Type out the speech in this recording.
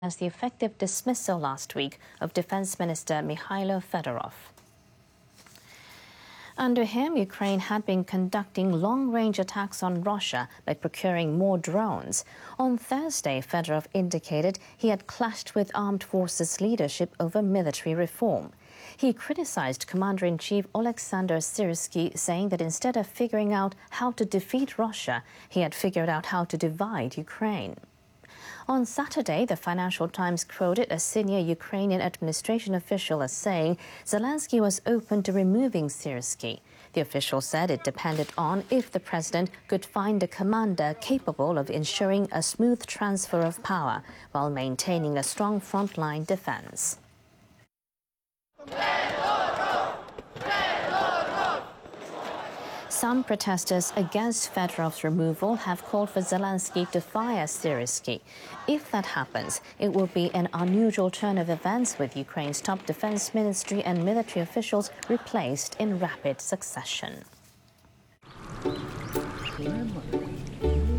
as the effective dismissal last week of Defense Minister Mikhailo Fedorov. Under him, Ukraine had been conducting long-range attacks on Russia by procuring more drones. On Thursday, Fedorov indicated he had clashed with armed forces leadership over military reform. He criticized Commander-in-Chief Oleksandr Syrsky, saying that instead of figuring out how to defeat Russia, he had figured out how to divide Ukraine. On Saturday, the Financial Times quoted a senior Ukrainian administration official as saying Zelensky was open to removing Syrsky. The official said it depended on if the president could find a commander capable of ensuring a smooth transfer of power while maintaining a strong frontline defense. Some protesters against Fedorov's removal have called for Zelensky to fire Syrsky. If that happens, it will be an unusual turn of events, with Ukraine's top defense ministry and military officials replaced in rapid succession.